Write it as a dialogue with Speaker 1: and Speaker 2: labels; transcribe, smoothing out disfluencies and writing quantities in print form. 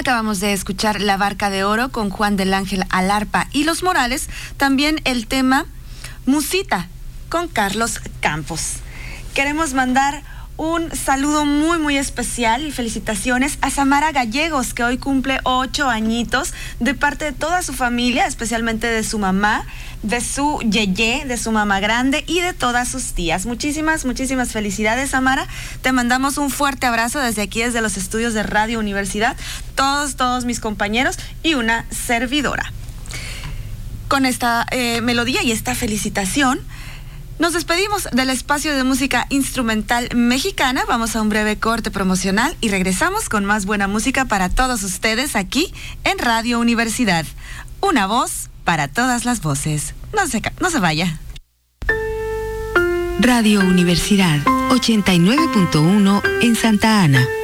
Speaker 1: Acabamos de escuchar La Barca de Oro con Juan del Ángel Alarpa y Los Morales. También el tema Musita con Carlos Campos. Queremos mandar un saludo muy, muy especial y felicitaciones a Samara Gallegos, que hoy cumple 8 añitos, de parte de toda su familia, especialmente de su mamá, de su yeye, de su mamá grande y de todas sus tías. Muchísimas, muchísimas felicidades, Samara. Te mandamos un fuerte abrazo desde aquí, desde los estudios de Radio Universidad, todos mis compañeros y una servidora. Con esta melodía y esta felicitación, nos despedimos del espacio de música instrumental mexicana. Vamos a un breve corte promocional y regresamos con más buena música para todos ustedes aquí en Radio Universidad. Una voz para todas las voces. No se vaya.
Speaker 2: Radio Universidad 89.1 en Santa Ana.